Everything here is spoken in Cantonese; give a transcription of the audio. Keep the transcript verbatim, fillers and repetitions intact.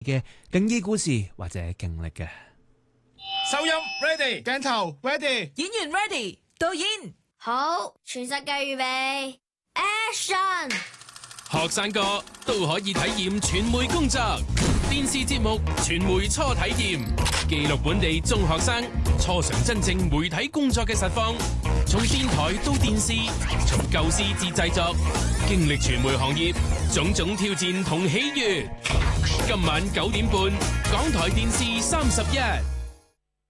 嘅更衣故事或者經歷嘅。 收音 ready， 鏡頭 ready， 演員 ready， 導演好，全世界預備 ，Action！ 學生哥都可以體驗傳媒工作，電視節目傳媒初體驗，記錄本地中學生初嘗真正媒體工作嘅實況，從電台到電視，從構思至製作，經歷傳媒行業種種挑戰同喜悅。今晚九點半，港台電視三十一。